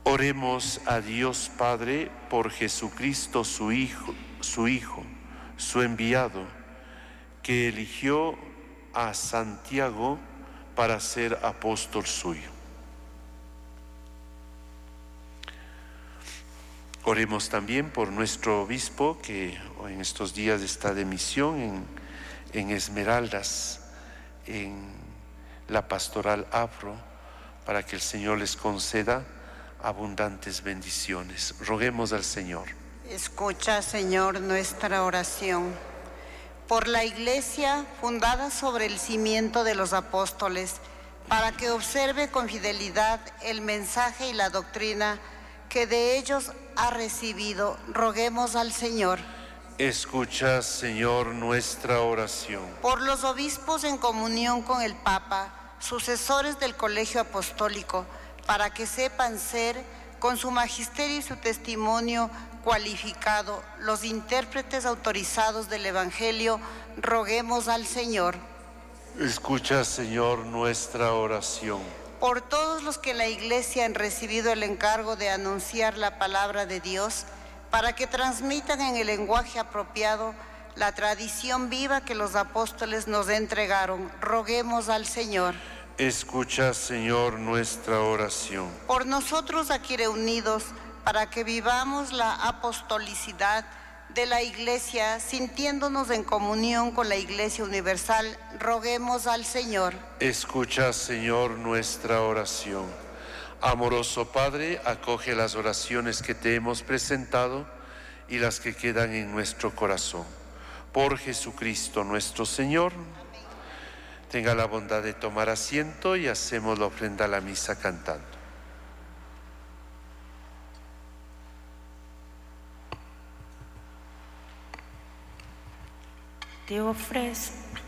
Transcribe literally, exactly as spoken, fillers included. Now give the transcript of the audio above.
Oremos a Dios Padre por Jesucristo, su Hijo, su Hijo, su enviado, que eligió a Santiago para ser apóstol suyo. Oremos también por nuestro obispo, que en estos días está de misión en, en Esmeraldas, en la pastoral Afro, para que el Señor les conceda abundantes bendiciones. Roguemos al Señor. Escucha, Señor, nuestra oración. Por la Iglesia fundada sobre el cimiento de los apóstoles, para que observe con fidelidad el mensaje y la doctrina que de ellos ha recibido, roguemos al Señor. Escucha, Señor, nuestra oración. Por los obispos en comunión con el Papa, sucesores del Colegio Apostólico, para que sepan ser, con su magisterio y su testimonio cualificado, los intérpretes autorizados del Evangelio, roguemos al Señor. Escucha, Señor, nuestra oración. Por todos los que en la Iglesia han recibido el encargo de anunciar la palabra de Dios, para que transmitan en el lenguaje apropiado la tradición viva que los apóstoles nos entregaron, roguemos al Señor. Escucha, Señor, nuestra oración. Por nosotros aquí reunidos, para que vivamos la apostolicidad de la Iglesia, sintiéndonos en comunión con la Iglesia universal, roguemos al Señor. Escucha, Señor, nuestra oración. Amoroso Padre, acoge las oraciones que te hemos presentado y las que quedan en nuestro corazón. Por Jesucristo nuestro Señor. Tenga la bondad de tomar asiento y hacemos la ofrenda a la misa cantando. Te ofrezco